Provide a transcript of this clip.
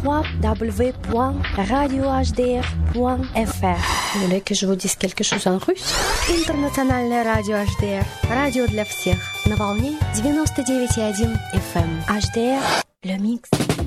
www.radiohdr.fr. Vous voulez que je vous dise quelque chose en russe? Интернациональное радио HDR. Радио для всех. На волне 99,1 FM. HDR. Le mix.